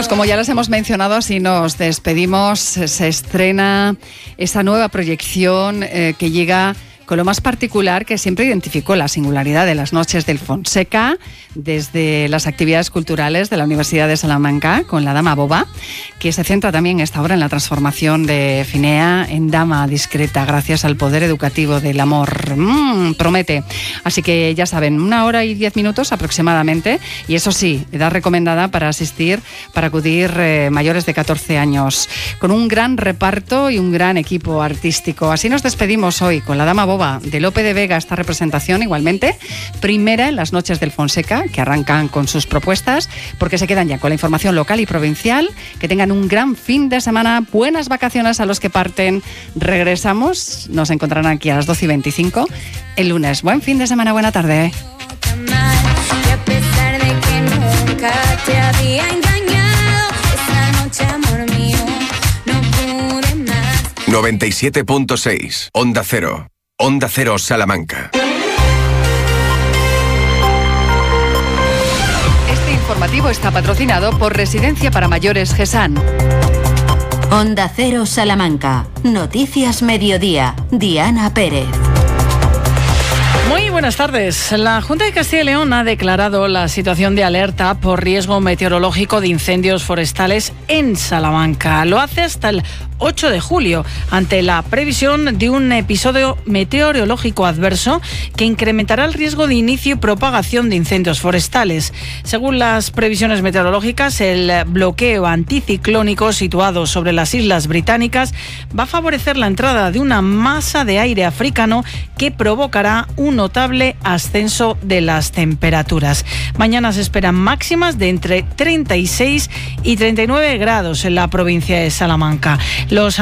pues como ya les hemos mencionado, así nos despedimos. Se estrena esa nueva proyección que llega con lo más particular que siempre identificó la singularidad de las noches del Fonseca, desde las actividades culturales de la Universidad de Salamanca, con la Dama Boba, que se centra también esta obra en la transformación de Finea en dama discreta, gracias al poder educativo del amor. Promete. Así que ya saben, 1 hora y 10 minutos aproximadamente, y eso sí, edad recomendada para asistir, para acudir mayores de 14 años, con un gran reparto y un gran equipo artístico. Así nos despedimos hoy con la Dama Boba de Lope de Vega, esta representación igualmente, primera en las noches del Fonseca, que arrancan con sus propuestas, porque se quedan ya con la información local y provincial. Que tengan un gran fin de semana, buenas vacaciones a los que parten. Regresamos, nos encontrarán aquí a las 12:25 el lunes. Buen fin de semana, buena tarde. 97.6 Onda Cero. Onda Cero Salamanca. Este informativo está patrocinado por Residencia para Mayores GESAN. Onda Cero Salamanca. Noticias Mediodía. Diana Pérez. Muy buenas tardes. La Junta de Castilla y León ha declarado la situación de alerta por riesgo meteorológico de incendios forestales en Salamanca. Lo hace hasta el 8 de julio, ante la previsión de un episodio meteorológico adverso que incrementará el riesgo de inicio y propagación de incendios forestales. Según las previsiones meteorológicas, el bloqueo anticiclónico situado sobre las Islas Británicas va a favorecer la entrada de una masa de aire africano que provocará un notable ascenso de las temperaturas. Mañana se esperan máximas de entre 36 y 39 grados en la provincia de Salamanca. Los